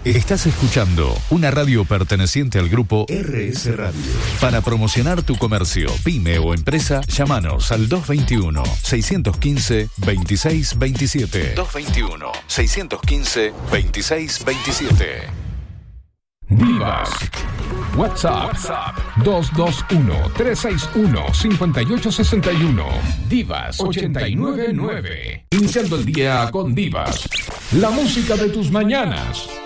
Estás escuchando una radio perteneciente al grupo RS Radio. Para promocionar tu comercio, pyme o empresa, llámanos al 221-615-2627. 221-615-2627. Divas. WhatsApp 221-361-5861. Divas 899. Iniciando el día con Divas. La música de tus mañanas.